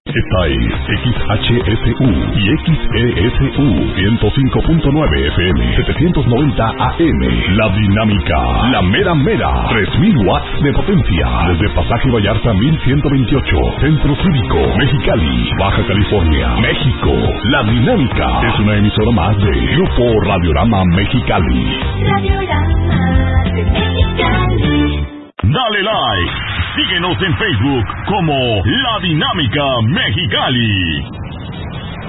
Esta es XHSU y XESU 105.9 FM 790 AM. La Dinámica, la mera mera, 3000 watts de potencia. Desde Pasaje Vallarta 1128, Centro Cívico, Mexicali, Baja California, México. La Dinámica es una emisora más de Grupo Radiorama Mexicali. Radiorama Mexicali. Dale like. Síguenos en Facebook como La Dinámica Mexicali.